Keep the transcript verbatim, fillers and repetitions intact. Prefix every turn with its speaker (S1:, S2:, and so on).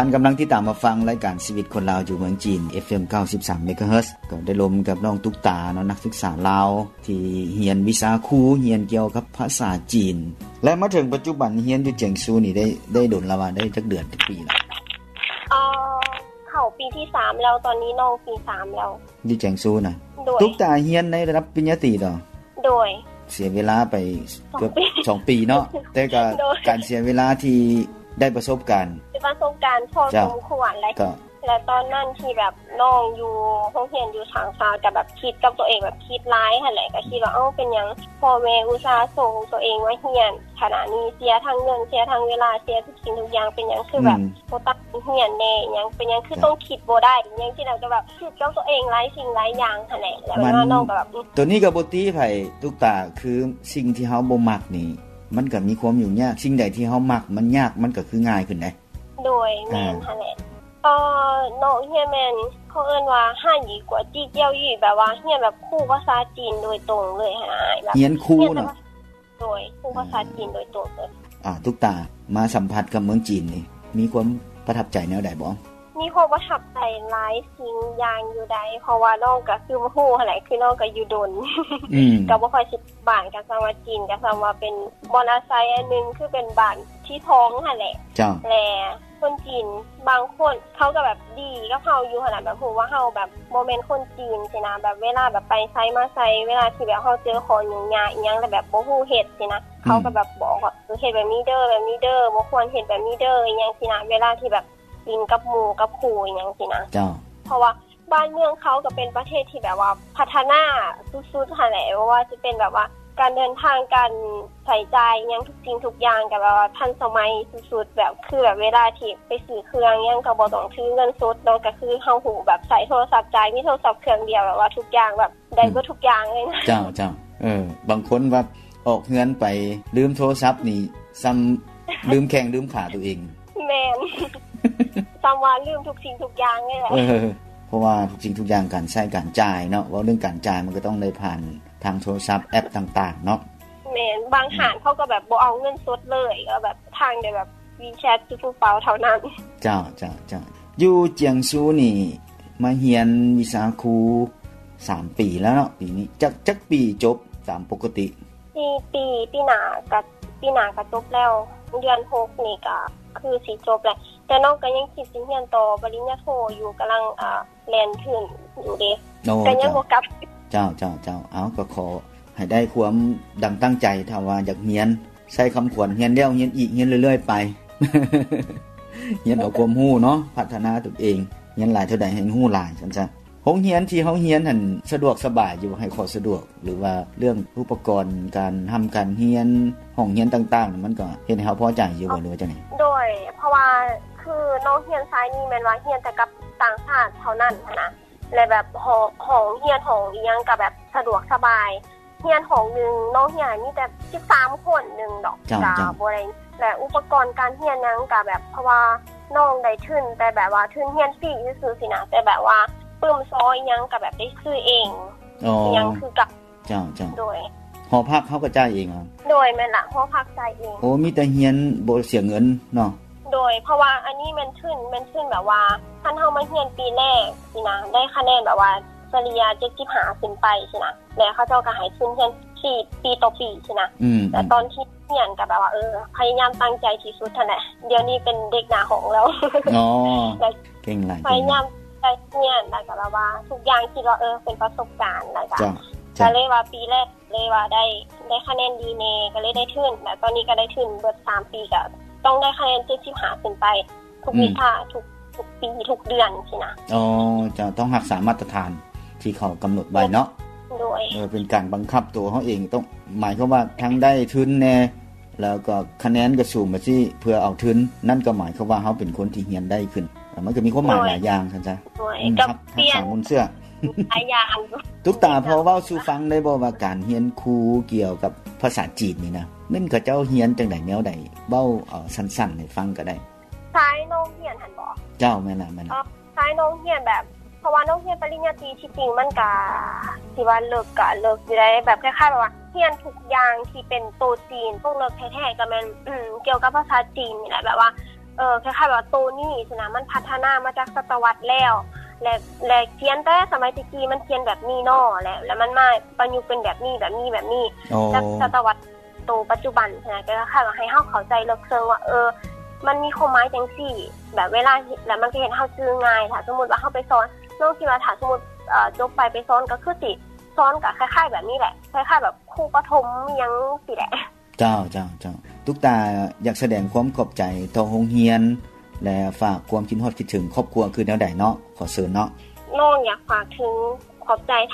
S1: านกำลังที่ตามมาฟังรายการชีวิตคนลาวอยู่เมืองจีน เอฟ เอ็ม เก้าสิบสาม เมกะเฮิรตซ์ ก็ได้ลมกับน้องตุ๊กตาเนาะนักศึกษาลาวที่เรียนวิชาครูเรียนเกี่ยวกับภาษาจีนและมาถึงปัจจุบันเรียนอยู่เจียงซูนี่ได้ได้ดนแล้วว่าได้จักเดือนจักปีแล้ว
S2: เอ่อเข้าปีที่สามแล้วตอนนี้น้องปีสามแล้ว
S1: อยู่เจียงซูน่ะตุ๊กตาเรียนในระดับปริญญาตรีดอก
S2: โดย
S1: เสียเวลาไปเกือบสองปีเนาะแต่ก็การเสียเวลาที่ได้ประสบการณ์
S2: ได้ประสบการณ์พอสมควรแล้วและตอนนั้นที่แบบน้องอยู่โรงเรียนอยู่ทางซ้ายก็แบบคิดกับตัวเองแบบคิดร้ายหั่นแหละก็คิดว่าเอ้าเป็นหยังพ่อแม่อุตส่าห์ส่งตัวเองมาเรียนขนาดนี้เสียทั้งเงินเสียทั้งเวลาเสียทุกสิ่งทุกอย่างเป็นหยังคือแบบบ่ตั้งเรียนแน่หยังเป็นหยังคือต้องคิดบ่ได้หยังที่เราก็แบบคิดกับตัวเองหลายสิ่งหลายอย่างหั่นแหละแล้วว่าน้องก็แบบ
S1: ตัวนี้ก็บ่ติไผทุกตาคือสิ่งที่เฮาบ่มักนี่มันก็มีความยุ่งยากสิ่งใดที่เฮามักมันยากมันก็คือง่ายขึ้นได้
S2: โดยแม่นหั่นแหละเอ่อน้องเรียนแม่นเขาเอิ้นว่าฮั่นอีกว่าจี้เจี้ยวยี่แบบว่าเรียนแบบครูภาษาจีนโดยตรงเลยหั่นน่ะแบบ
S1: เรียนครูเนาะ
S2: โดยครูภาษาจีนโดยตรงเลย
S1: อ่าทุกตามาสัมผัสกับเมืองจีนนี่มีความประทับใจแนวใดบ่
S2: มีความประทับใจหลายสิ่งอย่างอยู่ใดเพราะว่าน้องก็คือบ่ฮู้หั่นแหละคือน้องก็อยู่ดนอืมก็บ่ค่อยสิบ้านก็ซ้ํว่าจีนก็ซ้ํว่าเป็นบ่อนอาศัยอันนึงคือเป็นบ้านที่ท้องหั่นแหละ
S1: จ้า
S2: แลคนจีนบางคนเขาก็แบบดีกับเฮาอยู่หั่นน่ะแบบฮู้ว่าเฮาแบบบ่แม่นคนจีนสินะแบบเวลาแบบไปไสมาไสเวลาที่แบบเฮาเจอของยุ่งยากอีหยังแล้วแบบบ่ฮู้เฮ็ดสินะเขาก็แบบบอกว่าเฮ็ดแบบนี้เด้อแบบนี้เด้อบ่ควรเฮ็ดแบบนี้เด้ออีหยังสินะเวลาที่แบบกินกับหมู่กับคู่อีหยังสินะ
S1: จ้า
S2: เพราะว่าบ้านเมืองเขาก็เป็นประเทศที่แบบว่าพัฒนาสุดๆหั่นแหละว่าจะเป็นแบบว่าการเดินทางการใช้จ่ายหยังทุกสิ่งทุกอย่างก็แบบว่าทันสมัยสุดๆแบบคือแบบเวลาที่ไปซื้อเครื่องหยังก็บ่ต้องถือเงินสดเนาะก็คือเฮาฮู้แบบใช้โทรศัพท์จ่ายมีโทรศัพท์เครื่องเดียวแบบว่าทุกอย่างแบบได้เบิดทุกอย่างเลยนะ
S1: เจ้าๆเออบางคนว่าออกเงินไปลืมโทรศัพท์นี่ซ้ำลืมแข้งลืมขาตัวเอง
S2: แม่นซ้ำว่าลืมทุกสิ่งทุกอย่างเลยแหละ
S1: เออเพราะว่าทุกสิ่งทุกอย่างการใช้การจ่ายเนาะว่าเรื่องการจ่ายมันก็ต้องได้ผ่านทางโทรศัพท์แอปต่างๆเนาะ
S2: แม่นบางห้างเขาก็แบบบ่เอาเงินสดเลยก็แบบทางได้แบบ WeChat ตู้เปาเท่านั้น
S1: เจ้าๆๆอยู่เจียงซูนี่มาเรียนวิชาครูสามปีแล้วเนาะปีนี้จักจักปีจบตามปกติ
S2: ปีปีปีหน้าก็ปีหน้าก็จบแล้วเดือนหกนี่ก็คือสิจบแล้วแต่น้องก็ยังคิดสิเรียนต่อปริญญาโทอยู่กำลังอ่าแล่นขึ้นอยู่เด้ก็ยังบ่กลับ
S1: เจ้าๆๆเอาก็ขอให้ได้ความดังตั้งใจถ้าว่าอยากเรียนใช้คำขวัญเรียนแล้วเรียนอีกเรียนเรื่อยๆไป เรียนเอาความรู้เนาะพัฒนาตัวเองเรียนหลายเท่าใดให้รู้หลายซั่นซะโรงเรียนที่เฮาเรียนหั่นสะดวกสบายอยู่ให้ขอสะดวกหรือว่าเรื่องอุปกรณ์การทำการเรียนห้องเรียนต่างๆมันก็เฮ็ดให้เฮาพอใจอยู่บ่หรือว่าจังได๋
S2: โดยเพราะว่าคือน้องเรียนสายนี้แม่นว่าเรียนแต่กับต่างชาติเท่านั้นนะและแบบห้องห้องเรียนห้องอีหยังก็แบบสะดวกสบายเรียนห้องนึงน้องเรียนมีแต่สิบสามคนนึงดอกจ้าบ่ได้และอุปกรณ์การเรียนหยังก็แบบเพราะว่าน้องได้ทุนแต่แบบว่าทุนเรียนฟรีซื่อๆสินะแต่แบบว่าปึ้มซอยหยังก็แบบได้ซื้อเอง
S1: อ๋อ
S2: ยังคือกับ
S1: เจ้าๆ
S2: โดย
S1: หอพักเฮาก็จ่ายเองเหรอ
S2: โดยแม่นล่ะหอพักจ่ายเอง
S1: โอ้มีแต่เรียนบ่เสียเงินเนาะ
S2: โดยเพราะว่าอันนี้มันขึ้นมันขึ้นแบบว่าคันเฮามาเรียนปีแรกสินะได้คะแนนแบบว่าเฉลี่ยเจ็ดสิบห้าขึ้นไปสินะแล้วเขาเจ้าก็ให้ทุนเรียนสี่ปีต่อปีสินะแต่ตอนที่เรียนก็แบบว่าเออพยายามตั้งใจที่สุดนั่นแหละเดี๋ยวนี้เป็นเด็กหน้าห้องแล้ว
S1: อ๋อเก่งหลาย
S2: พยายามใจเรียนแล้วก็แบบว่าทุกอย่างคิดว่าเออเป็นประสบการณ์แล้วก็ก็เลยว่าปีแรกเลยว่าได้ได้คะแนนดีแน่ก็เลยได้ทุนแล้วตอนนี้ก็ได้ทุนเบิดสามปีก็ต้องได้คะแนนเจ็ดสิบห้าขึ้นไปทุกวิชาทุกทุกปีทุกเดือนสินะ
S1: อ๋อจะต้องรักษามาตรฐานที่เขากำหนดไว้เนาะ
S2: โดย
S1: เออเป็นการบังคับตัวเฮาเองต้องหมายความว่าทั้งได้ทุนแน่แล้วก็คะแนนก็สูงมาสิเพื่อเอาทุนนั่นก็หมายความว่าเฮาเป็นคนที่เรียนได้ขึ้นมันก็มีความหมายหลายอย่างซั่นซะ
S2: กับเปลี่ยน
S1: มุนเสื้อ
S2: หลายอย่าง
S1: ตุ๊กตาพอเว้าสู่ฟังได้บ่ว่าการเรียนครูเกี่ยวกับภาษาจีนนี่นะมันเขาเจ้าเรียนจังได๋แนวใดเว้าเอาสั้นๆให้ฟังก็ได้
S2: สายน้องเรียนหั่นบ่
S1: เจ้าแม่นล่ะแม่นล่ะ
S2: สายน้องเรียนแบบเพราะว่าน้องเรียนปริญญาตรีที่จริงมันก็สิว่าเลิกก็เลิกอยู่ได้แบบคล้ายๆแบบว่าเรียนทุกอย่างที่เป็นตัวจีนพวกเลิกแท้ๆก็แม่นอืมเกี่ยวกับภาษาจีนนี่แหละแบบว่าเอออคล้ายๆว่าโตนี่สินะมันพัฒนามาจากศตวรรษแล้วและและเขียนแต่สมัยตะกี้มันเขียนแบบนี้เนาะแล้วแล้วมันมาประยุกต์เป็นแบบนี้แบบนี้แบบนี้จากศตวรรษโตปัจจุบันนะก็คล้ายๆว่าให้เฮาเข้าใจลึกซึ้งว่าเออมันมีความหมายจังซี่แบบเวลาแล้วมันก็เฮ็ดเฮาซื่อง่ายถ้าสมมุติว่าเฮาไปสอนน้องคิดว่าถ้าสมมุติเอ่อจบไปไปสอนก็คือสิสอนก็คล้ายๆแบบนี้แหละคล้ายๆแบบครูประถมอิหยังสิแหละ
S1: เจ้าเจ้าเจ้าตุ๊กตาอยากแสดงความขอบใจต่อโรงเรียนและฝากความคิดฮอดคิดถึงครอบครัวคือแนวใดเนาะขอเชิญเนาะ
S2: น้องอยากฝากถึงขอบใจ